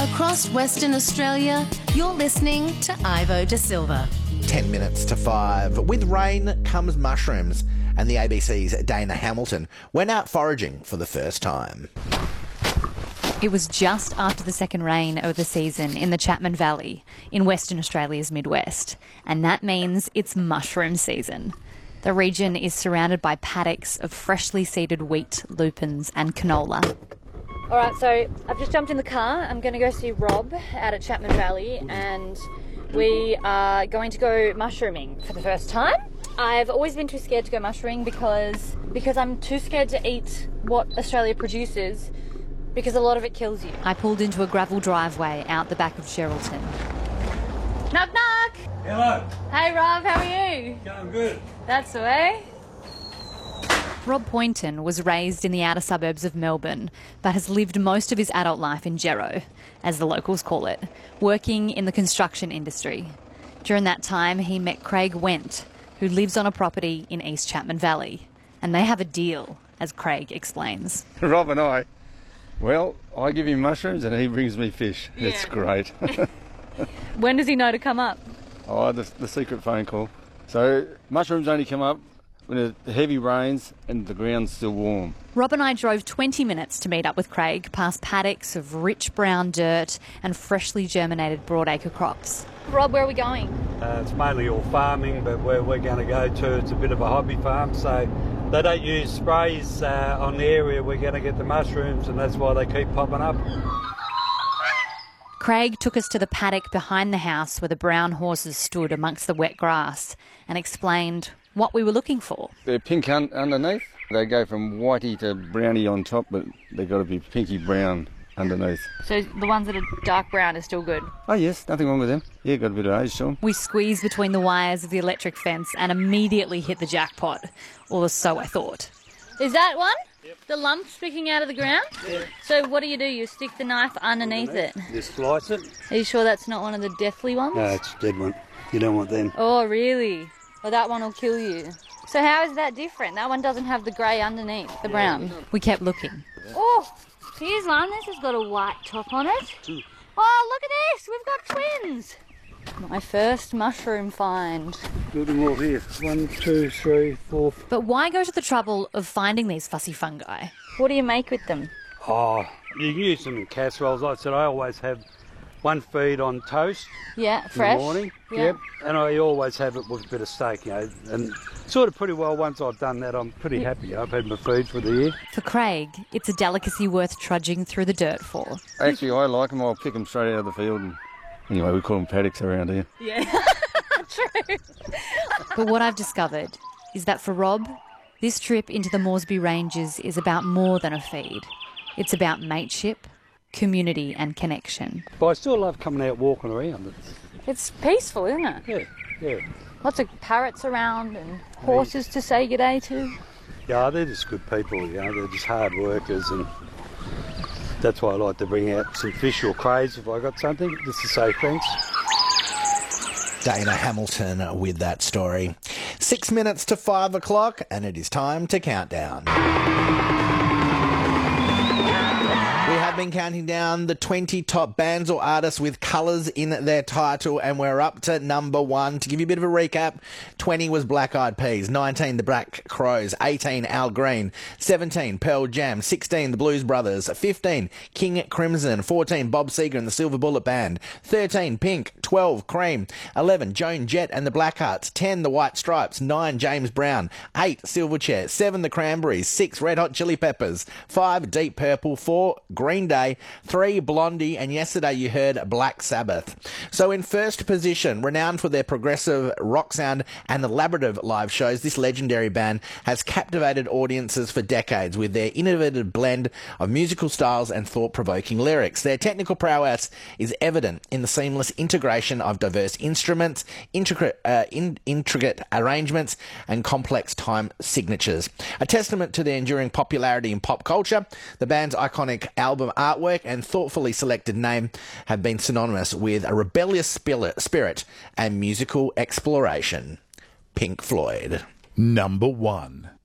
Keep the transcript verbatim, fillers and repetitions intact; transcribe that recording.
Across Western Australia, you're listening to Ivo De Silva. Ten minutes to five. With rain comes mushrooms, and the A B C's Dana Hamilton went out foraging for the first time. It was just after the second rain of the season in the Chapman Valley in Western Australia's Midwest, and that means it's mushroom season. The region is surrounded by paddocks of freshly seeded wheat, lupins and canola. All right, so I've just jumped in the car. I'm going to go see Rob out at Chapman Valley, and we are going to go mushrooming for the first time. I've always been too scared to go mushrooming because because I'm too scared to eat what Australia produces, because a lot of it kills you. I pulled into a gravel driveway out the back of Geraldton. Knock, knock! Hello. Hey, Rob, how are you? Going good. That's the way. Rob Poynton was raised in the outer suburbs of Melbourne, but has lived most of his adult life in Gero, as the locals call it, working in the construction industry. During that time, he met Craig Went, who lives on a property in East Chapman Valley. And they have a deal, as Craig explains. Rob and I, well, I give him mushrooms and he brings me fish. Yeah. It's great. When does he know to come up? Oh, the, the secret phone call. So mushrooms only come up when the heavy rains and the ground's still warm. Rob and I drove twenty minutes to meet up with Craig, past paddocks of rich brown dirt and freshly germinated broadacre crops. Rob, where are we going? Uh, it's mainly all farming, but where we're going to go to, it's a bit of a hobby farm, so they don't use sprays uh, on the area. We're going to get the mushrooms, and that's why they keep popping up. Craig took us to the paddock behind the house where the brown horses stood amongst the wet grass and explained what we were looking for. They're pink un- underneath. They go from whitey to browny on top, but they've got to be pinky brown underneath. So the ones that are dark brown are still good? Oh yes, nothing wrong with them. Yeah, got a bit of age to them. We squeezed between the wires of the electric fence and immediately hit the jackpot, or so I thought. Is that one? Yep. The lump sticking out of the ground? Yeah. So what do you do? You stick the knife underneath it? Just slice it. Are you sure that's not one of the deathly ones? No, it's a dead one. You don't want them. Oh, really? Well, that one will kill you. So how is that different? That one doesn't have the grey underneath, the brown. We kept looking. Oh, here's one. This has got a white top on it. Oh, look at this. We've got twins. My first mushroom find. Look at them all here. One, two, three, four. But why go to the trouble of finding these fussy fungi? What do you make with them? Oh, you can use them in casseroles. Like I said, I always have one feed on toast. Yeah, fresh. In the morning. Yeah. Yep. And I always have it with a bit of steak, you know. And sort of pretty well, once I've done that, I'm pretty yeah. happy. I've had my feed for the year. For Craig, it's a delicacy worth trudging through the dirt for. Actually, I like them. I'll pick them straight out of the field. And anyway, we call them paddocks around here. Yeah, true. But what I've discovered is that for Rob, this trip into the Moresby Ranges is about more than a feed. It's about mateship, community and connection. But I still love coming out walking around. It's, it's peaceful, isn't it? Yeah, yeah. Lots of parrots around and horses to say good day to. Yeah, they're just good people, you know, they're just hard workers, and that's why I like to bring out some fish or crays if I got something, just to say thanks. Dana Hamilton with that story. Six minutes to five o'clock, and it is time to count down. We have been counting down the twenty top bands or artists with colours in their title, and we're up to number one. To give you a bit of a recap, twenty was Black Eyed Peas, nineteen the Black Crows, eighteen Al Green, seventeen Pearl Jam, sixteen the Blues Brothers, fifteen King Crimson, fourteen Bob Seger and the Silver Bullet Band, thirteen Pink, twelve Cream, eleven Joan Jett and the Blackhearts, ten the White Stripes, nine James Brown, eight Silverchair, seven the Cranberries, six Red Hot Chili Peppers, five Deep Purple, four Green Day, three Blondie, and yesterday you heard Black Sabbath. So in first position, renowned for their progressive rock sound and elaborative live shows, this legendary band has captivated audiences for decades with their innovative blend of musical styles and thought-provoking lyrics. Their technical prowess is evident in the seamless integration of diverse instruments, intricate, uh, in, intricate arrangements, and complex time signatures. A testament to their enduring popularity in pop culture, the band's iconic album artwork and thoughtfully selected name have been synonymous with a rebellious spirit and musical exploration. Pink Floyd. Number one.